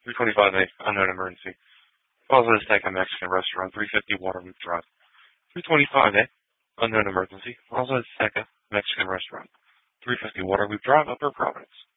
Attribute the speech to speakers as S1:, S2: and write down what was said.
S1: 325A, unknown emergency. Plaza Azteca Mexican Restaurant, 350 Waterloop Drive. 325A, unknown emergency. Plaza Azteca Mexican Restaurant, 350 Waterloop Drive, Upper Providence.